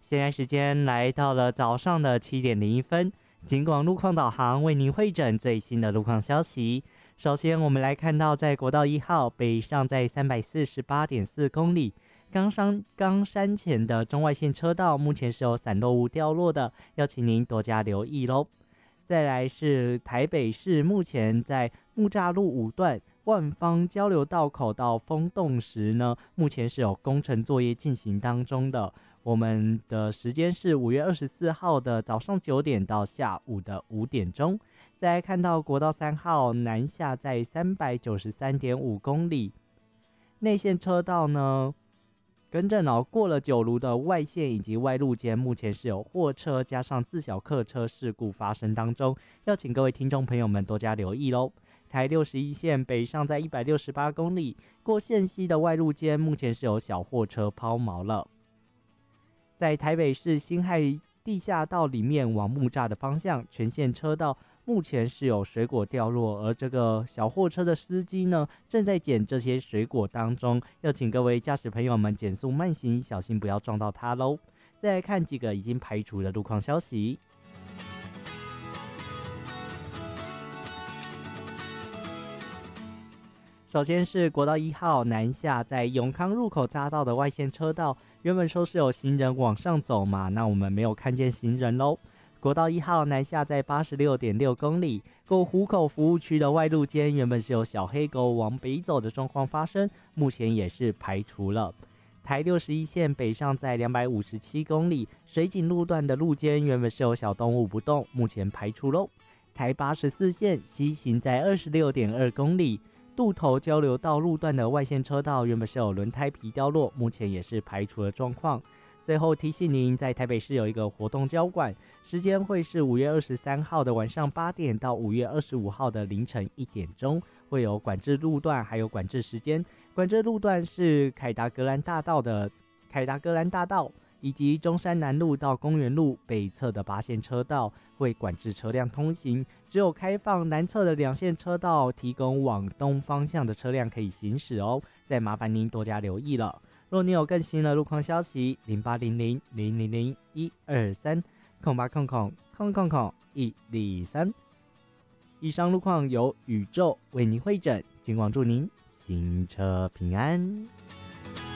现在时间来到了早上的7:01，警广路况导航为您汇整最新的路况消息。首先，我们来看到在国道1号北上在348.4公里，冈山前的中外线车道目前是有散落物掉落的，要请您多加留意咯。再来是台北市目前在木栅路5段万芳交流道口到风洞时呢，目前是有工程作业进行当中的。我们的时间是5月24号的早上9点到下午的5点钟。再来看到国道3号南下在393.5公里，内线车道呢，更正过了九如的外线以及外路间，目前是有货车加上自小客车事故发生当中，要请各位听众朋友们多加留意咯。台61线北上在168公里，过线溪的外路间，目前是有小货车抛锚了。在台北市辛亥地下道里面往木栅的方向，全线车道目前是有水果掉落，而这个小货车的司机呢，正在捡这些水果当中，要请各位驾驶朋友们减速慢行，小心不要撞到它咯。再来看几个已经排除的路况消息。首先是国道1号南下在永康入口匝道的外线车道，原本说是有行人往上走嘛，那我们没有看见行人咯。国道1号南下在86.6公里，过湖口服务区的外路间，原本是有小黑狗往北走的状况发生，目前也是排除了。台61线北上在257公里，水井路段的路间原本是有小动物不动，目前排除咯。台84线西行在26.2公里，渡头交流道路段的外线车道原本是有轮胎皮掉落，目前也是排除了状况。最后提醒您，在台北市有一个活动交管，时间会是5月23号的晚上8点到5月25号的凌晨1点钟，会有管制路段还有管制时间。管制路段是凯达格兰大道以及中山南路到公园路北侧的8线车道会管制车辆通行，只有开放南侧的2线车道提供往东方向的车辆可以行驶哦，再麻烦您多加留意了。若你有更新的路况消息，0800000123 0800000123。以上路况由宇宙为您汇整，今晚祝您行车平安。